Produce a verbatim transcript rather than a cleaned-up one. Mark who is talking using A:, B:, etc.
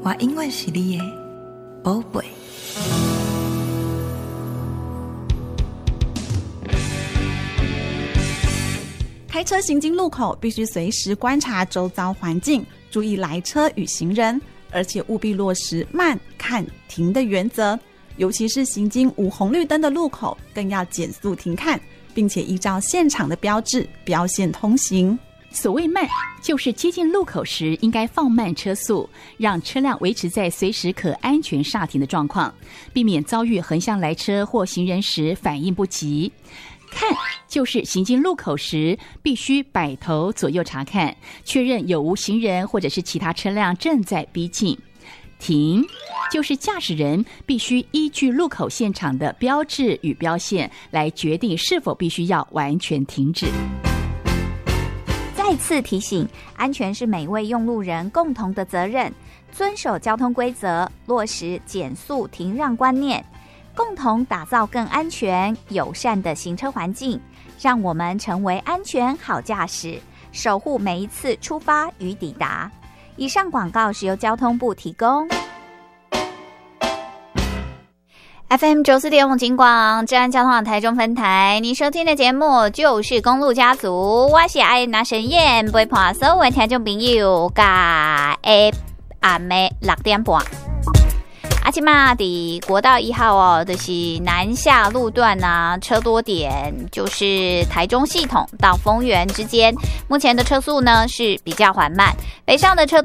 A: 我永远是你的宝贝。
B: 开车行经路口必须随时观察周遭环境，注意来车与行人，而且务必落实慢、看、停的原则。尤其是行经无红绿灯的路口，更要减速停看，并且依照现场的标志标线通行。
C: 所谓慢，就是接近路口时应该放慢车速，让车辆维持在随时可安全刹停的状况，避免遭遇横向来车或行人时反应不及。看，就是行经路口时必须摆头左右查看，确认有无行人或者是其他车辆正在逼近。停，就是驾驶人必须依据路口现场的标志与标线来决定是否必须要完全停止。
D: 再次提醒，安全是每位用路人共同的责任，遵守交通规则，落实减速停让观念，共同打造更安全友善的行车环境，让我们成为安全好驾驶，守护每一次出发与抵达。以上广告是由交通部提供。F M 九四点五金广治安交通网台中分台，你收听的节目就是公路家族，我是爱拿神燕，陪伴所有听众朋友，甲下暗的六点半。啊，现在的国道一号哦，就是南下路段啊，车多点，就是台中系统到丰原之间，目前的车速呢是比较缓慢，北上的车多